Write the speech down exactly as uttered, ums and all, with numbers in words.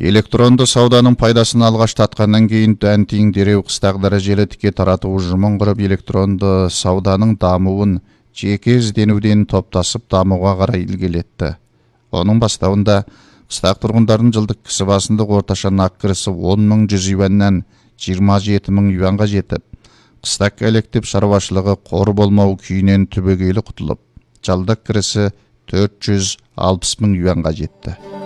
Электронды сауданың пайдасын алғаш татқаннан кейін дән тиң дереу қыстақ дәрежелі тіке тарату ұжымын құрып электронды сауданың дамуын жеке ізденуден топтасып дамуға қарай илгелетті. Оның бастауында қыстақ тұрғындардың жылдық кісі басындық орташа нақ кірісі он мың жүз юаннан жиырма жеті мың юанға жетіп, қыстақ коллектив шаруашылығы қор болмау күйінен түбегейлі құтылып, жылдық кірісі төрт жүз алпыс мың юанға жетті.